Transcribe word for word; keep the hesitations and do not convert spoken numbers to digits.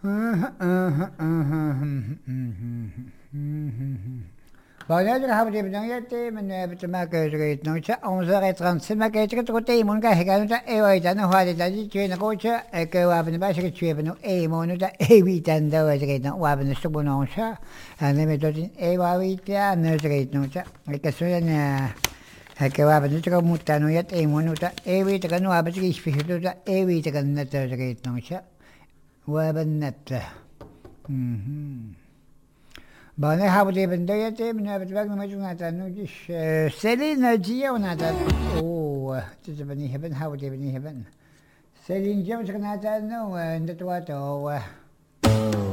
Bon, là, je habe dem noch jetzt, man bitte mal gesagt, noch onze heures trente, ma kijk het goed in, mon ga gaan dat e oi dan hoe dat je twee na coach, ik heb een beetje twee van e mon dat e wit en dat is het nou, we hebben een stuk nog zo. En dan met dat in e wit ja, en dat is het nog zo. Ik zo dan ik heb een stuk moet dan nu het e mon dat e wit kan nu hebben ze gespeeld dat e wit kan net dat is het nog zo. We hebben net. Mhm. Bon, dan gaan we even door het even, hebben we het wel nog met dat nu dus Celine Dion na dat. Oh, het is maar niet hebben, gaan we het even niet hebben. Celine Dion na dat nou, en dat wat oh.